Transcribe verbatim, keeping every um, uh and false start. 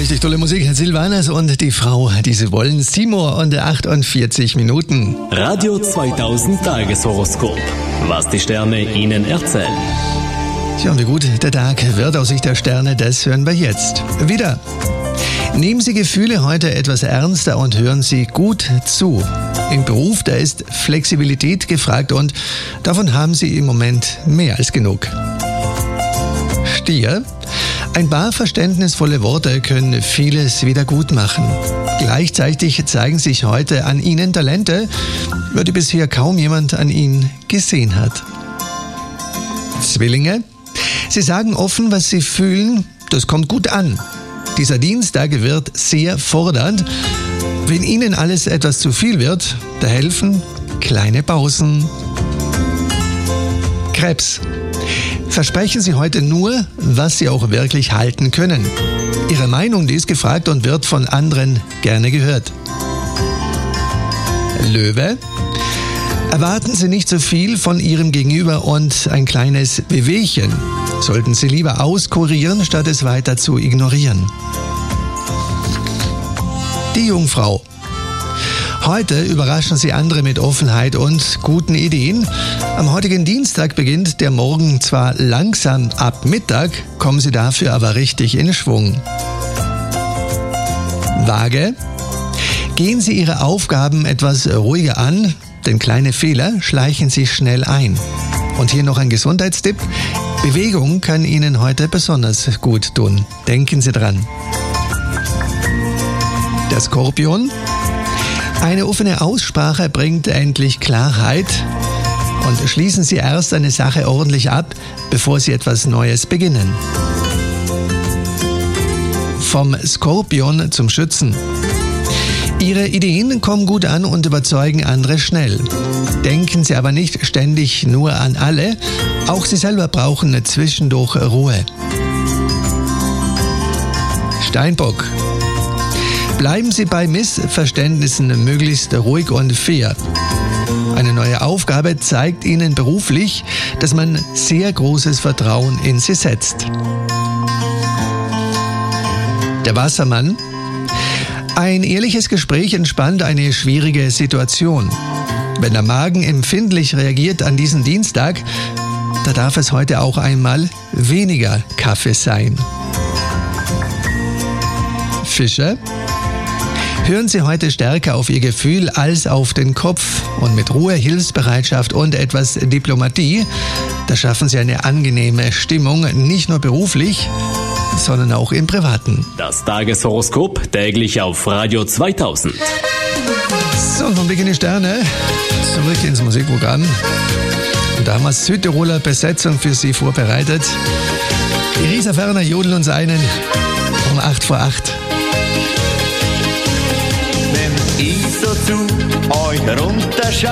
Richtig tolle Musik. Silvanas und die Frau, die sie wollen. sieben Uhr und achtundvierzig Minuten. Radio zweitausend Tageshoroskop. Was die Sterne Ihnen erzählen. Tja, und wie gut der Tag wird aus Sicht der Sterne, das hören wir jetzt. Wieder. Nehmen Sie Gefühle heute etwas ernster und hören Sie gut zu. Im Beruf, da ist Flexibilität gefragt und davon haben Sie im Moment mehr als genug. Stier. Ein paar verständnisvolle Worte können vieles wieder gut machen. Gleichzeitig zeigen sich heute an Ihnen Talente, die bisher kaum jemand an Ihnen gesehen hat. Zwillinge. Sie sagen offen, was Sie fühlen, das kommt gut an. Dieser Dienstag wird sehr fordernd. Wenn Ihnen alles etwas zu viel wird, da helfen kleine Pausen. Krebs. Versprechen Sie heute nur, was Sie auch wirklich halten können. Ihre Meinung, die ist gefragt und wird von anderen gerne gehört. Löwe. Erwarten Sie nicht so viel von Ihrem Gegenüber und ein kleines Wehwehchen sollten Sie lieber auskurieren, statt es weiter zu ignorieren. Die Jungfrau. Heute überraschen Sie andere mit Offenheit und guten Ideen. Am heutigen Dienstag beginnt der Morgen zwar langsam, ab Mittag kommen Sie dafür aber richtig in Schwung. Waage. Gehen Sie Ihre Aufgaben etwas ruhiger an, denn kleine Fehler schleichen sich schnell ein. Und hier noch ein Gesundheitstipp. Bewegung kann Ihnen heute besonders gut tun. Denken Sie dran. Der Skorpion. Eine offene Aussprache bringt endlich Klarheit. Und schließen Sie erst eine Sache ordentlich ab, bevor Sie etwas Neues beginnen. Vom Skorpion zum Schützen. Ihre Ideen kommen gut an und überzeugen andere schnell. Denken Sie aber nicht ständig nur an alle. Auch Sie selber brauchen zwischendurch Ruhe. Steinbock. Bleiben Sie bei Missverständnissen möglichst ruhig und fair. Eine neue Aufgabe zeigt Ihnen beruflich, dass man sehr großes Vertrauen in Sie setzt. Der Wassermann. Ein ehrliches Gespräch entspannt eine schwierige Situation. Wenn der Magen empfindlich reagiert an diesen Dienstag, da darf es heute auch einmal weniger Kaffee sein. Fische. Hören Sie heute stärker auf Ihr Gefühl als auf den Kopf und mit Ruhe, Hilfsbereitschaft und etwas Diplomatie, da schaffen Sie eine angenehme Stimmung, nicht nur beruflich, sondern auch im Privaten. Das Tageshoroskop täglich auf Radio zweitausend. So, vom Blick in die Sterne, zurück ins Musikprogramm. Und da haben wir Südtiroler Besetzung für Sie vorbereitet. Elisa Ferner jodeln uns einen um acht vor acht. Wenn ich so zu euch herunterschaue,